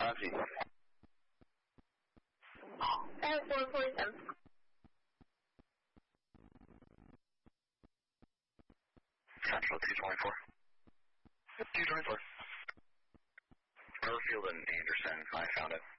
Roxy. F147. Central 224. 224. Burfield and Anderson, I found it.